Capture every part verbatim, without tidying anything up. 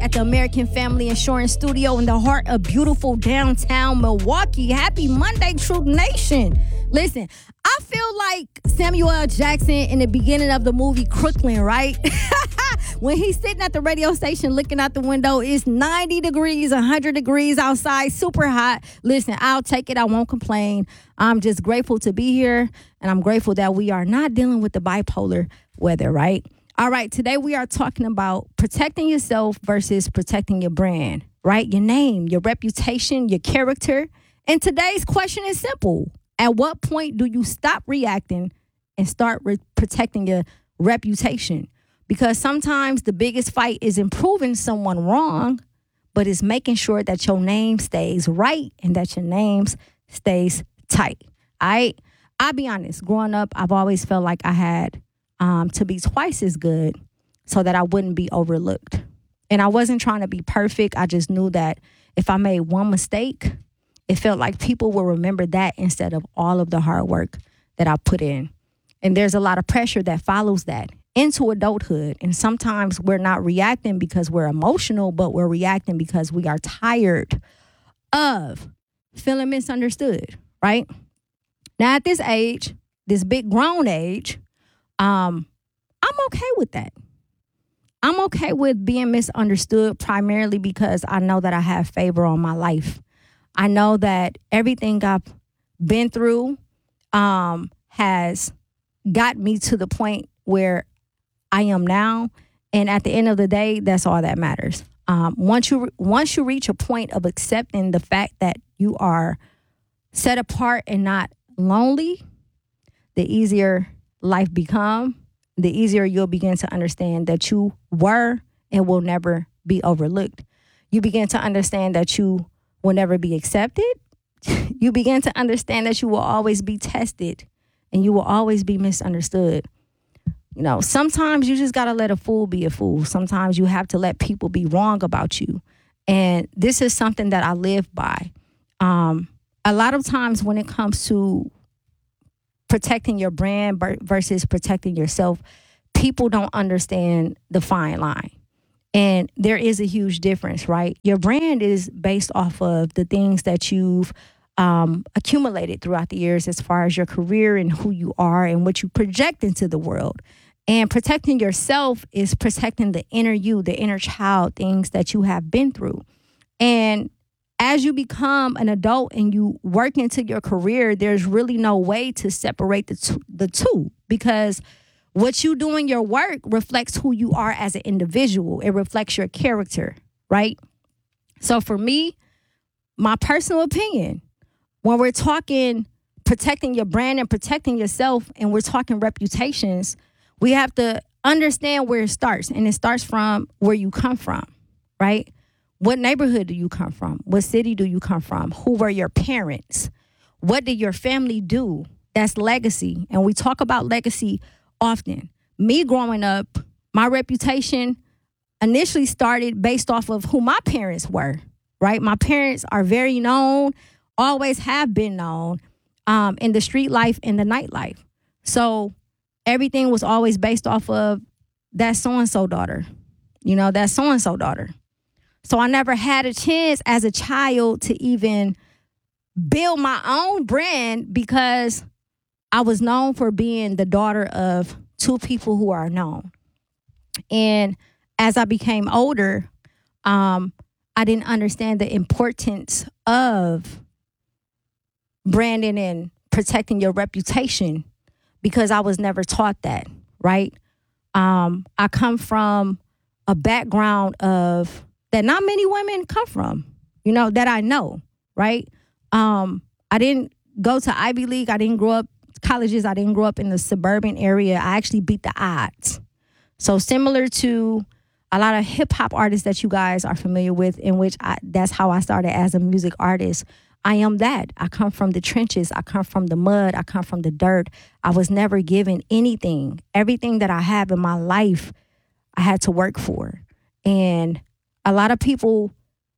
at the American Family Insurance Studio in the heart of beautiful downtown Milwaukee. Happy Monday, Truth Nation. Listen, I feel like Samuel L. Jackson in the beginning of the movie Crooklyn, right? When he's sitting at the radio station looking out the window, it's ninety degrees, one hundred degrees outside, super hot. Listen, I'll take it. I won't complain. I'm just grateful to be here, and I'm grateful that we are not dealing with the bipolar weather, right? All right, today we are talking about protecting yourself versus protecting your brand, right? Your name, your reputation, your character. And today's question is simple. At what point do you stop reacting and start re- protecting your reputation? Because sometimes the biggest fight isn't proving someone wrong, but it's making sure that your name stays right and that your name stays tight. All right? I'll be honest. Growing up, I've always felt like I had um, to be twice as good so that I wouldn't be overlooked. And I wasn't trying to be perfect. I just knew that if I made one mistake, it felt like people will remember that instead of all of the hard work that I put in. And there's a lot of pressure that follows that into adulthood. And sometimes we're not reacting because we're emotional, but we're reacting because we are tired of feeling misunderstood, right? Now, at this age, this big grown age, um, I'm okay with that. I'm okay with being misunderstood primarily because I know that I have favor on my life. I know that everything I've been through um, has got me to the point where I am now. And at the end of the day, that's all that matters. Um, once you once you reach a point of accepting the fact that you are set apart and not lonely, the easier life become, the easier you'll begin to understand that you were and will never be overlooked. You begin to understand that you will never be accepted. You begin to understand that you will always be tested and you will always be misunderstood. You know, sometimes you just got to let a fool be a fool. Sometimes you have to let people be wrong about you. And this is something that I live by. Um, a lot of times when it comes to protecting your brand versus protecting yourself, people don't understand the fine line. And there is a huge difference, right? Your brand is based off of the things that you've um, accumulated throughout the years as far as your career and who you are and what you project into the world. And protecting yourself is protecting the inner you, the inner child, things that you have been through. And as you become an adult and you work into your career, there's really no way to separate the two, the two because what you do in your work reflects who you are as an individual. It reflects your character, right? So for me, my personal opinion, when we're talking protecting your brand and protecting yourself and we're talking reputations, we have to understand where it starts. And it starts from where you come from, right? What neighborhood do you come from? What city do you come from? Who were your parents? What did your family do? That's legacy. And we talk about legacy often. Me growing up, my reputation initially started based off of who my parents were, right? My parents are very known, always have been known um, in the street life and the nightlife. So everything was always based off of that so-and-so daughter, you know, that so-and-so daughter. So I never had a chance as a child to even build my own brand because I was known for being the daughter of two people who are known. And as I became older, um, I didn't understand the importance of branding and protecting your reputation because I was never taught that, right? Um, I come from a background of that not many women come from, you know, that I know, right? Um, I didn't go to Ivy League. I didn't grow up colleges. I didn't grow up in the suburban area. I actually beat the odds. So similar to a lot of hip hop artists that you guys are familiar with, in which I, that's how I started as a music artist. I am that. I come from the trenches. I come from the mud. I come from the dirt. I was never given anything. Everything that I have in my life, I had to work for. And a lot of people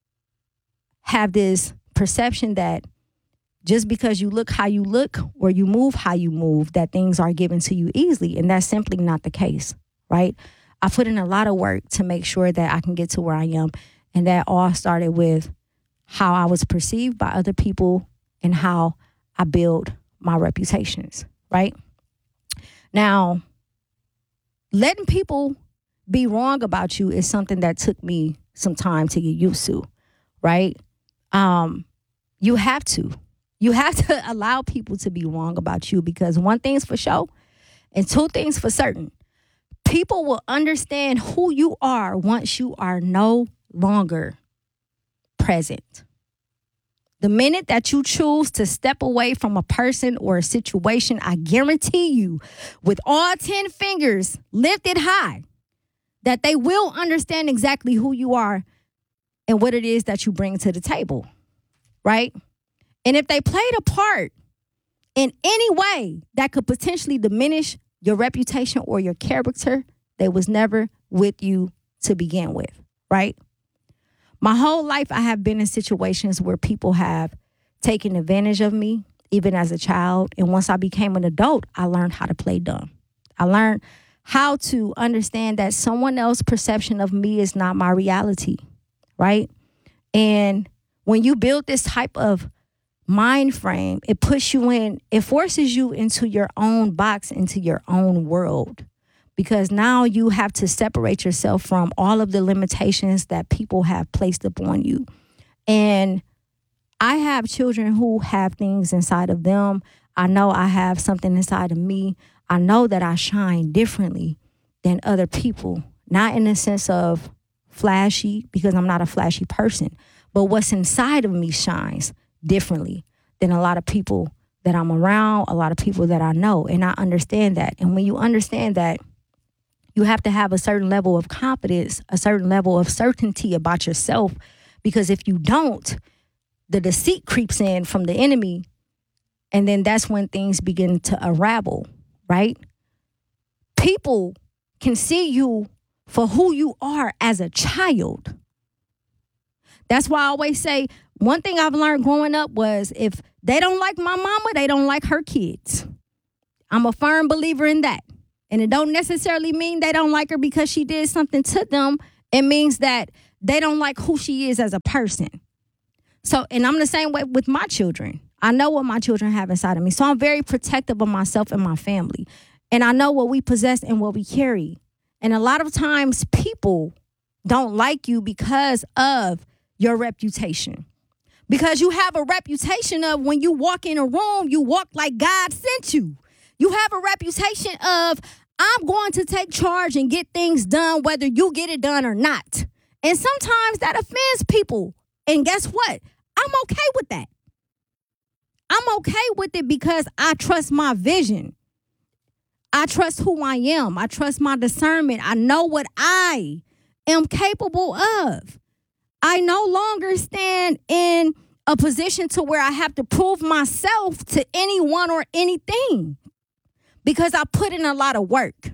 have this perception that just because you look how you look or you move how you move, that things are given to you easily. And that's simply not the case, right? I put in a lot of work to make sure that I can get to where I am. And that all started with how I was perceived by other people and how I build my reputations, right? Now, letting people be wrong about you is something that took me some time to get used to, right? Um, you have to. You have to allow people to be wrong about you, because one thing's for sure and two things for certain. People will understand who you are once you are no longer present. The minute that you choose to step away from a person or a situation, I guarantee you, with all ten fingers lifted high, that they will understand exactly who you are and what it is that you bring to the table, right? And if they played a part in any way that could potentially diminish your reputation or your character, they was never with you to begin with, right? My whole life, I have been in situations where people have taken advantage of me, even as a child. And once I became an adult, I learned how to play dumb. I learned how to understand that someone else's perception of me is not my reality, right? And when you build this type of mind frame, it puts you in, it forces you into your own box, into your own world. Because now you have to separate yourself from all of the limitations that people have placed upon you. And I have children who have things inside of them. I know I have something inside of me. I know that I shine differently than other people. Not in the sense of flashy, because I'm not a flashy person. But what's inside of me shines differently than a lot of people that I'm around, a lot of people that I know. And I understand that. And when you understand that, you have to have a certain level of confidence, a certain level of certainty about yourself, because if you don't, the deceit creeps in from the enemy, and then that's when things begin to unravel, right? People can see you for who you are as a child. That's why I always say, one thing I've learned growing up was, if they don't like my mama, they don't like her kids. I'm a firm believer in that. And it don't necessarily mean they don't like her because she did something to them. It means that they don't like who she is as a person. So, and I'm the same way with my children. I know what my children have inside of me. So I'm very protective of myself and my family. And I know what we possess and what we carry. And a lot of times people don't like you because of your reputation. Because you have a reputation of, when you walk in a room, you walk like God sent you. You have a reputation of, I'm going to take charge and get things done, whether you get it done or not. And sometimes that offends people. And guess what? I'm okay with that. I'm okay with it because I trust my vision. I trust who I am. I trust my discernment. I know what I am capable of. I no longer stand in a position to where I have to prove myself to anyone or anything, because I put in a lot of work.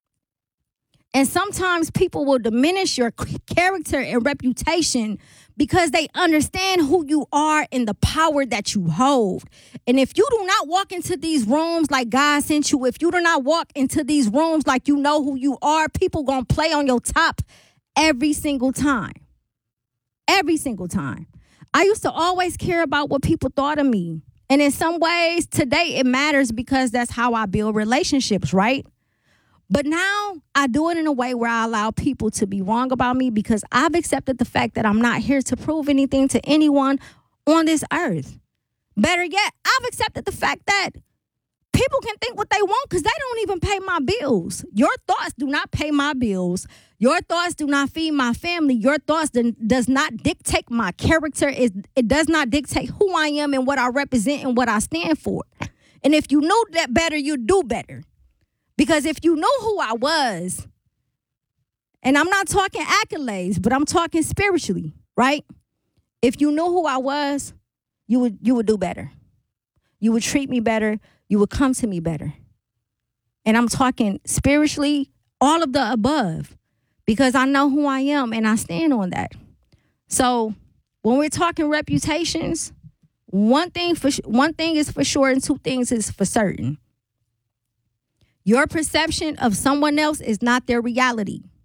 And sometimes people will diminish your character and reputation because they understand who you are and the power that you hold. And if you do not walk into these rooms like God sent you, if you do not walk into these rooms like you know who you are, people gonna play on your top every single time. Every single time. I used to always care about what people thought of me. And in some ways, today it matters because that's how I build relationships, right? But now I do it in a way where I allow people to be wrong about me, because I've accepted the fact that I'm not here to prove anything to anyone on this earth. Better yet, I've accepted the fact that people can think what they want because they don't even pay my bills. Your thoughts do not pay my bills. Your thoughts do not feed my family. Your thoughts do, does not dictate my character. It, it does not dictate who I am and what I represent and what I stand for. And if you knew that better, you'd do better. Because if you knew who I was, and I'm not talking accolades, but I'm talking spiritually, right? If you knew who I was, you would you would do better. You would treat me better. You would come to me better. And I'm talking spiritually, all of the above, because I know who I am and I stand on that. So when we're talking reputations, one thing for one thing is for sure and two things is for certain. Your perception of someone else is not their reality.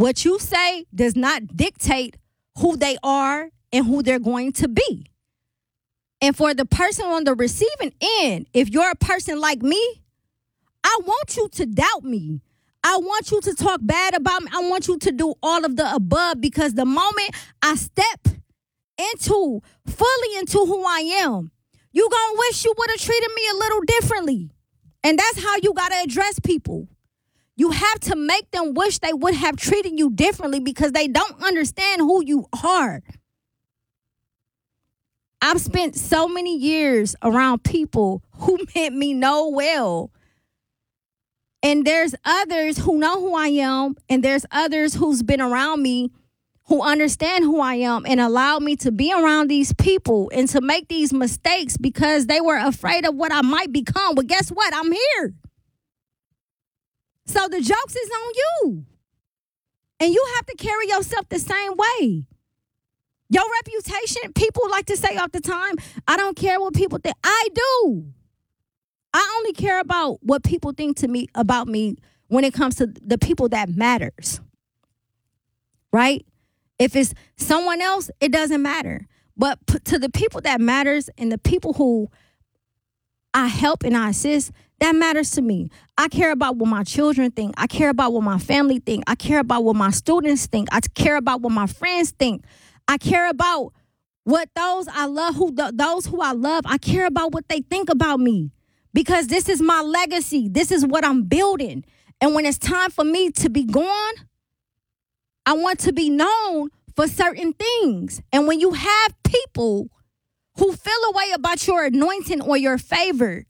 What you say does not dictate who they are and who they're going to be. And for the person on the receiving end, if you're a person like me, I want you to doubt me. I want you to talk bad about me. I want you to do all of the above, because the moment I step into, fully into who I am, you gonna wish you would have treated me a little differently. And that's how you gotta address people. You have to make them wish they would have treated you differently, because they don't understand who you are. I've spent so many years around people who meant me no well. And there's others who know who I am, and there's others who's been around me who understand who I am and allow me to be around these people and to make these mistakes because they were afraid of what I might become. Well, guess what? I'm here. So the joke's is on you. And you have to carry yourself the same way. Your reputation, people like to say all the time, I don't care what people think. I do. I only care about what people think to me about me when it comes to the people that matters. Right? If it's someone else, it doesn't matter. But p- to the people that matters and the people who I help and I assist, that matters to me. I care about what my children think. I care about what my family think. I care about what my students think. I care about what my friends think. I care about what those I love, who th- those who I love, I care about what they think about me, because this is my legacy. This is what I'm building. And when it's time for me to be gone, I want to be known for certain things. And when you have people who feel a way about your anointing or your favor,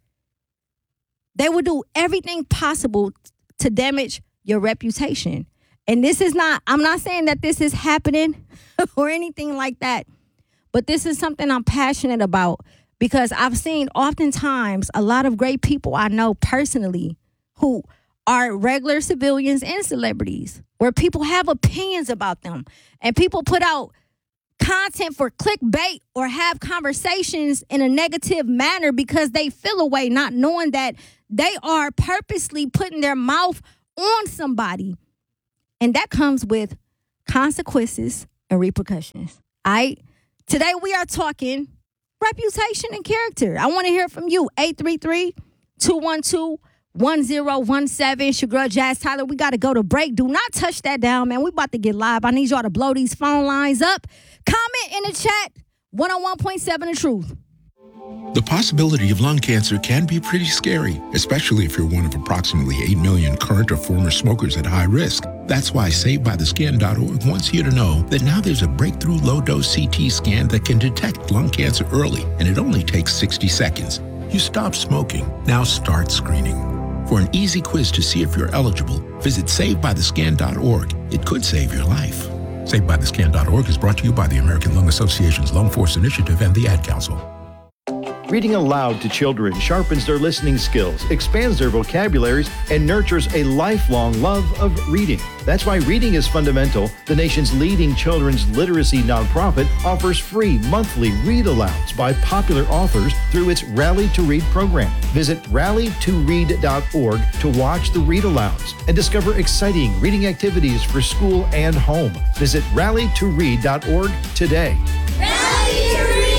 they will do everything possible to damage your reputation. And this is not, I'm not saying that this is happening or anything like that, but this is something I'm passionate about, because I've seen oftentimes a lot of great people I know personally who are regular civilians and celebrities, where people have opinions about them and people put out content for clickbait or have conversations in a negative manner because they feel a way, not knowing that they are purposely putting their mouth on somebody. And that comes with consequences and repercussions. All right? Today we are talking reputation and character. I want to hear from you. eight three three, two one two, one zero one seven. It's your girl, Jazz Tyler. We got to go to break. Do not touch that down, man. We about to get live. I need y'all to blow these phone lines up. Comment in the chat. one oh one point seven The Truth. The possibility of lung cancer can be pretty scary, especially if you're one of approximately eight million current or former smokers at high risk. That's why Saved By The Skin dot org wants you to know that now there's a breakthrough low-dose C T scan that can detect lung cancer early, and it only takes sixty seconds. You stop smoking. Now start screening. For an easy quiz to see if you're eligible, visit Saved By The Skin dot org. It could save your life. Saved By The Skin dot org is brought to you by the American Lung Association's Lung Force Initiative and the Ad Council. Reading aloud to children sharpens their listening skills, expands their vocabularies, and nurtures a lifelong love of reading. That's why Reading is Fundamental, the nation's leading children's literacy nonprofit, offers free monthly read-alouds by popular authors through its Rally to Read program. Visit rally to read dot org to watch the read-alouds and discover exciting reading activities for school and home. Visit rally to read dot org today. Rally to Read!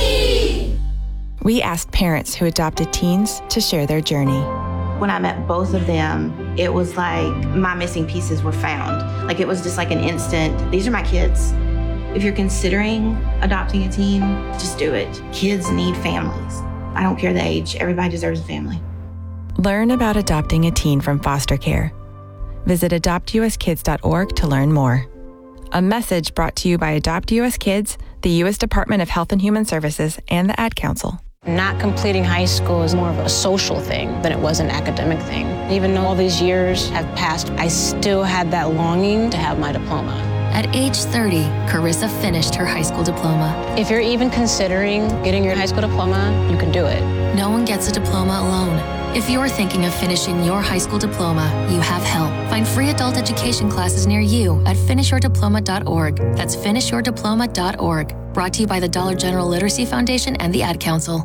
We asked parents who adopted teens to share their journey. When I met both of them, it was like my missing pieces were found. Like it was just like an instant, these are my kids. If you're considering adopting a teen, just do it. Kids need families. I don't care the age, everybody deserves a family. Learn about adopting a teen from foster care. Visit adopt u s kids dot org to learn more. A message brought to you by Adopt U S Kids, the U S Department of Health and Human Services, and the Ad Council. Not completing high school is more of a social thing than it was an academic thing. Even though all these years have passed, I still had that longing to have my diploma. At age thirty, Carissa finished her high school diploma. If you're even considering getting your high school diploma, you can do it. No one gets a diploma alone. If you're thinking of finishing your high school diploma, you have help. Find free adult education classes near you at finish your diploma dot org. That's finish your diploma dot org. Brought to you by the Dollar General Literacy Foundation and the Ad Council.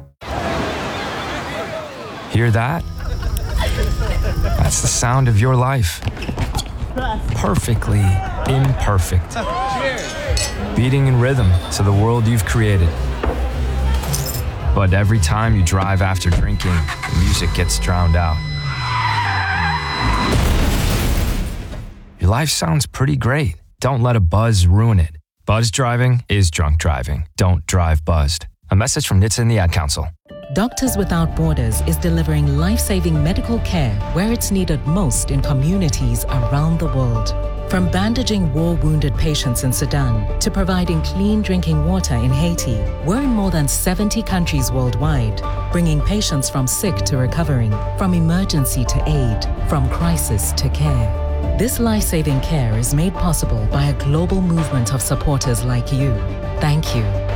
Hear that? That's the sound of your life. Perfectly imperfect. Beating in rhythm to the world you've created. But every time you drive after drinking, the music gets drowned out. Your life sounds pretty great. Don't let a buzz ruin it. Buzz driving is drunk driving. Don't drive buzzed. A message from N H T S A and the Ad Council. Doctors Without Borders is delivering life-saving medical care where it's needed most in communities around the world. From bandaging war-wounded patients in Sudan to providing clean drinking water in Haiti, we're in more than seventy countries worldwide, bringing patients from sick to recovering, from emergency to aid, from crisis to care. This life-saving care is made possible by a global movement of supporters like you. Thank you.